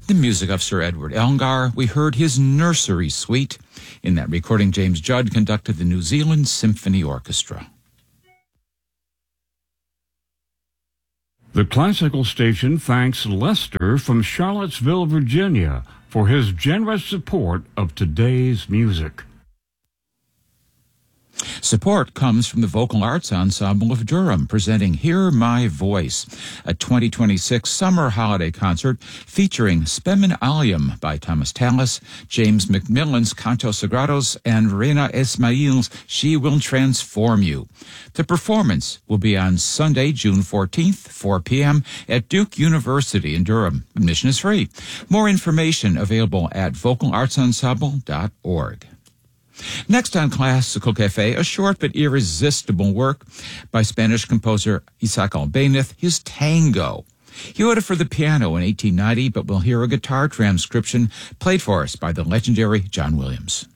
The music of Sir Edward Elgar, we heard his Nursery Suite. In that recording, James Judd conducted the New Zealand Symphony Orchestra. The classical station thanks Lester from Charlottesville, Virginia, for his generous support of today's music. Support comes from the Vocal Arts Ensemble of Durham, presenting Hear My Voice, a 2026 summer holiday concert featuring Spem Alium by Thomas Tallis, James McMillan's Canto Sagrados, and Reina Ismail's She Will Transform You. The performance will be on Sunday, June 14th, 4 p.m. at Duke University in Durham. Admission is free. More information available at vocalartsensemble.org. Next on Classical Cafe, a short but irresistible work by Spanish composer Isaac Albéniz, his Tango. He wrote it for the piano in 1890, but we'll hear a guitar transcription played for us by the legendary John Williams.